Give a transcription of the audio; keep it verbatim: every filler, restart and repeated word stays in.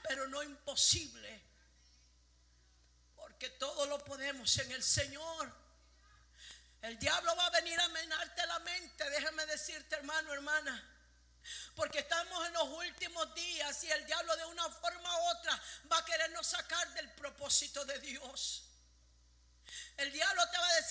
pero no imposible, porque todo lo podemos en el Señor. El diablo va a venir a minarte la mente, déjame decirte, hermano, hermana, porque estamos en los últimos días y el diablo de una forma